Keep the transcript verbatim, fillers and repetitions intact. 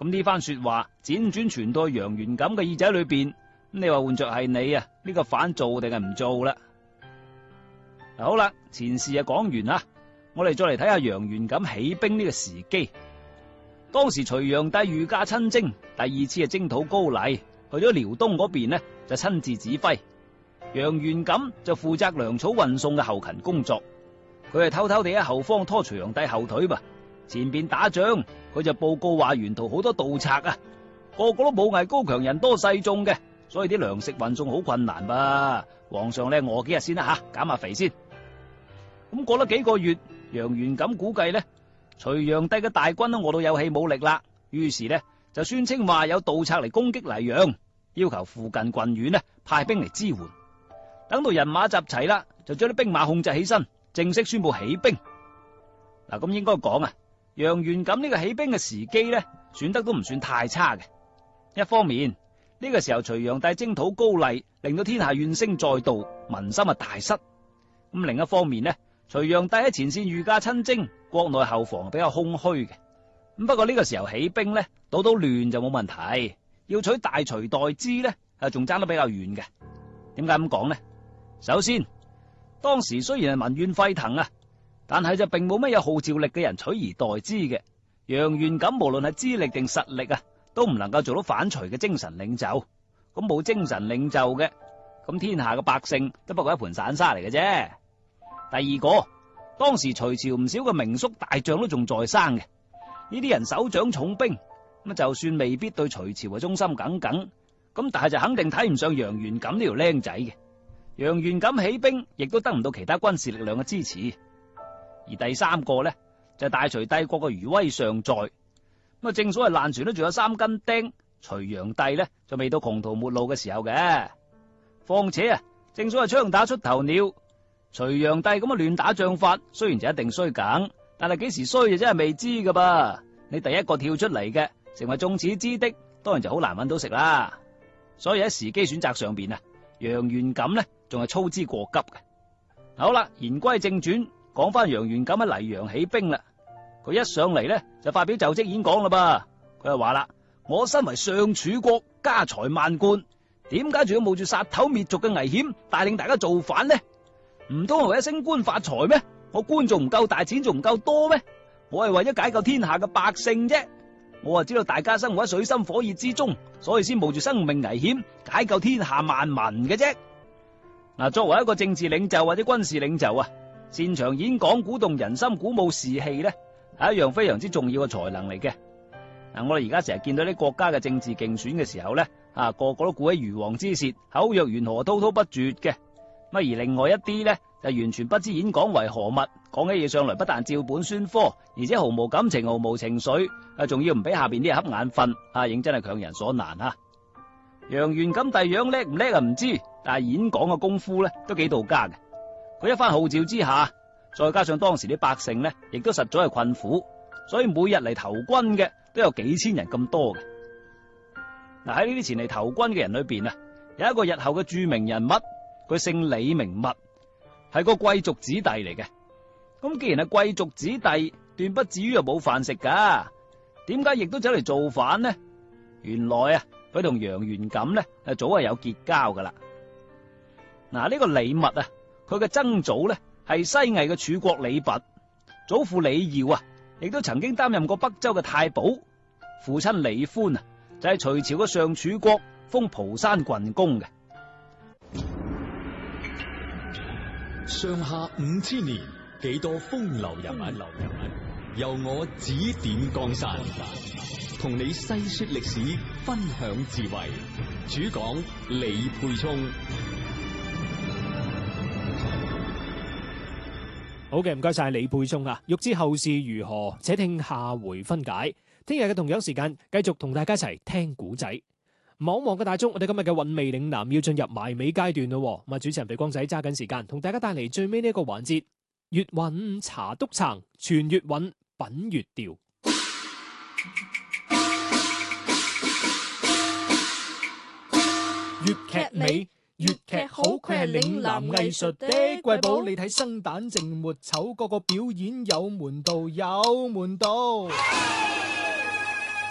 咁呢番說話輾轉傳到楊元錦嘅耳仔裏邊，咁你話換着係你啊，呢個反做定係唔做啦？嗱，好啦，前事啊講完啦，我哋再嚟睇下楊元錦起兵呢個時機。當時隋煬帝御駕親征，第二次啊征討高麗，去咗遼東嗰邊呢就親自指揮，楊元錦就負責糧草運送嘅後勤工作。佢係偷偷地喺後方拖隋煬帝後腿噃，前邊打仗佢就報告話沿途好多盜賊啊，個個都武藝高強，人多勢眾嘅，所以啲糧食運送好困難噃。皇上咧餓幾日先啦吓，減下肥先。咁過咗幾個月，楊元錦估計咧隋煬帝嘅大軍都餓到有氣冇力啦，於是咧就宣稱話有盜賊嚟攻擊黎陽，要求附近郡縣呢派兵嚟支援。等到人馬集齊啦，就將啲兵馬控制起身，正式宣布起兵。嗱，咁應該講啊，楊元錦呢個起兵嘅時機咧，選得都唔算太差嘅。一方面呢個時候隋煬帝征討高麗，令到天下怨聲載道，民心啊大失。咁另一方面呢，隋煬帝喺前線御駕親征，國內後防比較空虛嘅。咁不過呢個時候起兵咧，倒到亂就冇問題，要取大隋代之咧，啊仲爭得比較遠嘅。點解咁講呢？首先，當時雖然係民怨沸騰啊，但係就並冇乜有號召力嘅人取而代之嘅。楊元錦無論係資歷定實力啊，都唔能夠做到反隋嘅精神領袖。咁冇精神領袖嘅，咁天下嘅百姓都不過一盤散沙嚟嘅啫。第二個，當時隋朝唔少嘅名宿大將都仲在生嘅，呢啲人手掌重兵，咁就算未必對隋朝嘅忠心耿耿，咁但係就肯定睇唔上楊元錦呢條僆仔嘅。楊元錦起兵，亦都得唔到其他軍事力量嘅支持。而第三個呢，就係大隋帝國嘅餘威尚在。咁啊，正所謂爛船都仲有三根釘，隋煬帝呢，就未到窮途末路嘅時候嘅。況且啊，正所謂槍打出頭鳥，隋煬帝咁嘅亂打仗法，雖然就一定衰梗，但係幾時衰就真係未知噶噃。你第一個跳出嚟嘅，成為眾矢之的，當然就好難揾到食啦。所以喺時機選擇上邊啊，楊元錦呢，仲係操之過急嘅。好啦，言歸正傳，講翻楊元錦喺黎陽起兵啦。佢一上嚟咧就發表就職演講啦噃。佢就話啦：我身為上柱國，家財萬貫，點解仲要冒住殺頭滅族嘅危險，帶領大家造反呢？唔通係為咗升官發財咩？我官仲唔夠大，錢仲唔夠多咩？我係為咗解救天下嘅百姓啫。我啊知道大家生活喺水深火熱之中，所以先冒住生命危險解救天下萬民嘅啫。嗱，作為一個政治領袖或者軍事領袖啊，擅長演講、鼓動人心、鼓舞士氣咧，係一樣非常之重要嘅才能嚟嘅。嗱，我哋而家成日見到啲國家嘅政治競選嘅時候咧，啊個個都鼓起如簧之舌，口若懸河，滔滔不絕嘅。乜而另外一啲咧，就完全不知演講為何物，講起嘢上嚟不但照本宣科，而且毫無感情、毫無情緒，啊仲要唔俾下邊啲人瞌眼瞓，啊認真係強人所難啊！楊元錦第樣叻唔叻啊唔知，但係演講嘅功夫咧都幾到家嘅。佢一番號召之下，再加上當時啲百姓咧，亦都實在係困苦，所以每日嚟投軍嘅都有幾千人咁多嘅。嗱，喺呢啲前嚟投軍嘅人裏邊啊，有一個日後嘅著名人物，佢姓李名密，係個貴族子弟嚟嘅。咁既然係貴族子弟，斷不至於又冇飯食噶，點解亦都走嚟造反呢？原來啊，佢同楊元錦咧係早係有結交噶啦。嗱，呢個李密啊，佢嘅曾祖咧係西魏嘅柱國李拔，祖父李耀啊，亦都曾經擔任過北周嘅太保。父親李寬啊，就係隋朝嘅上柱國，封蒲山郡公嘅。 上下五千年，幾多風流人物，流人物由我指點江山，同你細說歷史，分享智慧。主講李沛聰。 好嘅，唔該晒李沛聰啊！欲知後事如何，且聽下回分解。聽日嘅同樣時間，繼續同大家一齊聽古仔。望望嘅大鐘，我哋今日嘅韻味嶺南要進入埋尾階段咯。咁啊，主持人肥光仔揸緊時間，同大家帶嚟最尾呢一個環節：粵韻茶篤撐，傳粵韻，品粵調。粵劇美，粵劇好，佢係嶺南藝術的瑰寶。你睇生旦淨末丑，個個表演有門道，有門道。